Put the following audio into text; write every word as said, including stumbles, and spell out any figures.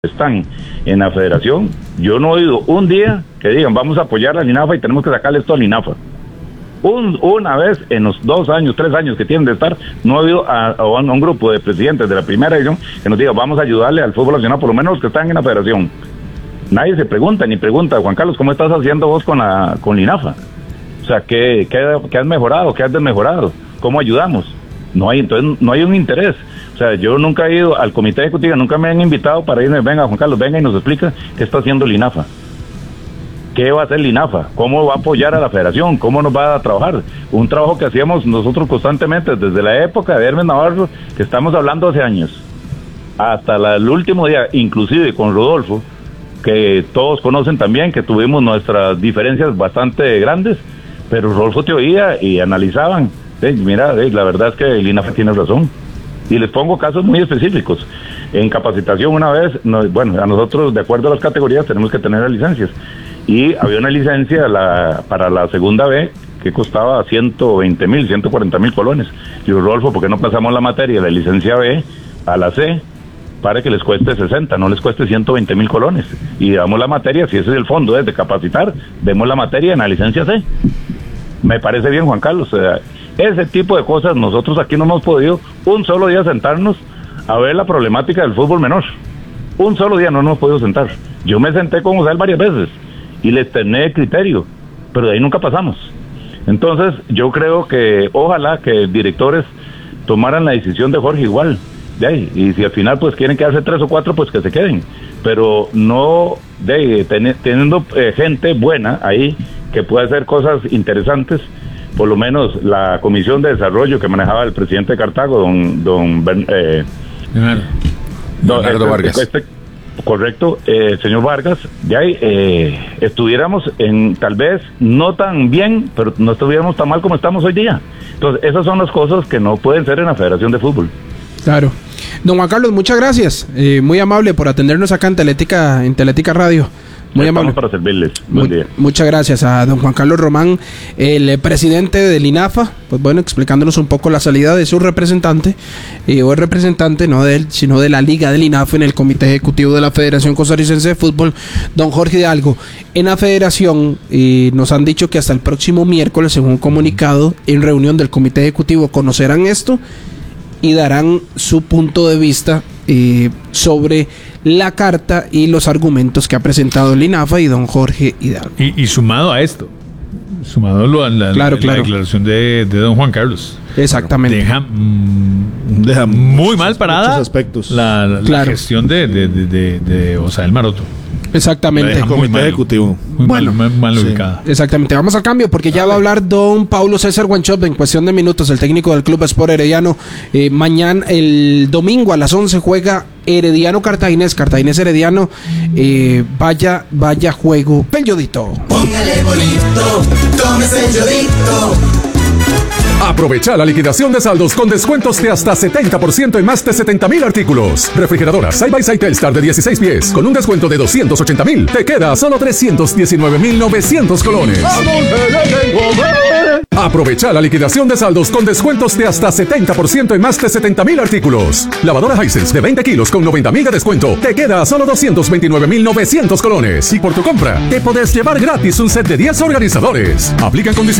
están en la federación, yo no he oído un día que digan vamos a apoyar a Linafa y tenemos que sacarle esto a Linafa. Un, una vez en los dos años, tres años que tienen de estar, no he oído a, a un grupo de presidentes de la primera división que nos diga vamos a ayudarle al fútbol nacional, por lo menos los que están en la federación. Nadie se pregunta, ni pregunta, Juan Carlos, ¿cómo estás haciendo vos con la con Linafa? O sea, ¿qué, qué, qué has mejorado? ¿Qué has desmejorado? ¿Cómo ayudamos? No hay, entonces no hay un interés. O sea, yo nunca he ido al comité ejecutivo, nunca me han invitado para irme, venga Juan Carlos, venga y nos explica qué está haciendo Linafa. ¿Qué va a hacer Linafa? ¿Cómo va a apoyar a la federación? ¿Cómo nos va a trabajar? Un trabajo que hacíamos nosotros constantemente desde la época de Hermes Navarro, que estamos hablando hace años, hasta la, el último día, inclusive con Rodolfo, que todos conocen también, que tuvimos nuestras diferencias bastante grandes, pero Rodolfo te oía y analizaban. Eh, mira, eh, la verdad es que Linafa tiene razón. Y les pongo casos muy específicos. En capacitación una vez, no, bueno, a nosotros de acuerdo a las categorías tenemos que tener las licencias. Y había una licencia la, para la segunda B que costaba ciento veinte mil, ciento cuarenta mil colones. Y Rodolfo, ¿por qué no pasamos la materia de licencia B a la C para que les cueste sesenta, no les cueste ciento veinte mil colones? Y damos la materia, si ese es el fondo, es de capacitar, demos la materia en la licencia C. Me parece bien, Juan Carlos. O sea, ese tipo de cosas, nosotros aquí no hemos podido un solo día sentarnos a ver la problemática del fútbol menor. Un solo día no nos hemos podido sentar. Yo me senté con José varias veces y le externé criterio, pero de ahí nunca pasamos. Entonces, yo creo que ojalá que directores tomaran la decisión de Jorge igual, de ahí, y si al final pues quieren quedarse tres o cuatro, pues que se queden, pero no de ahí, ten, teniendo eh, gente buena ahí que pueda hacer cosas interesantes. Por lo menos la comisión de desarrollo que manejaba el presidente de Cartago, don don ben, eh, don Bernardo este, Vargas. Este, correcto, eh, señor Vargas, de ahí eh, estuviéramos en, tal vez no tan bien, pero no estuviéramos tan mal como estamos hoy día. Entonces, esas son las cosas que no pueden ser en la Federación de Fútbol. Claro. Don Juan Carlos, muchas gracias. Eh, muy amable por atendernos acá en Teletica, en Teletica Radio. Muy Estamos amable. Para servirles. Buen Muy, día. Muchas gracias a don Juan Carlos Román, el eh, presidente de Linafa, pues bueno, explicándonos un poco la salida de su representante, eh, o el representante no de él, sino de la Liga de Linafa en el Comité Ejecutivo de la Federación Costarricense de Fútbol, don Jorge Hidalgo. En la Federación eh, nos han dicho que hasta el próximo miércoles, en un comunicado, en reunión del Comité Ejecutivo, conocerán esto y darán su punto de vista eh, sobre la carta y los argumentos que ha presentado Linafa y don Jorge Hidalgo. Y, y sumado a esto, sumado a la, claro, la, claro. la declaración de, de don Juan Carlos. Exactamente. Deja, mm, deja muy mal parada aspectos. La, la, Claro. la gestión de, de, de, de, de Osael Maroto. Exactamente. El comité ejecutivo. Muy Bueno, mal, mal sí. ubicada. Exactamente, vamos al cambio porque ya va a hablar don Paulo César Guanchop en cuestión de minutos, el técnico del Club Sport Herediano. Eh, mañana, el domingo a las once juega Herediano Cartaginés, Cartaginés Herediano. Eh, vaya, vaya juego. Bellodito. Póngale bolito, tómese el yodito. Aprovecha la liquidación de saldos con descuentos de hasta setenta por ciento en más de setenta mil artículos. Refrigeradoras Side by Side Telstar de dieciséis pies con un descuento de doscientos ochenta mil. Te queda a solo trescientos diecinueve mil novecientos colones. Aprovecha la liquidación de saldos con descuentos de hasta setenta por ciento en más de setenta mil artículos. Lavadora Hisense de veinte kilos con noventa mil de descuento. Te queda a solo doscientos veintinueve mil novecientos colones. Y por tu compra, te podés llevar gratis un set de diez organizadores. Aplican condiciones.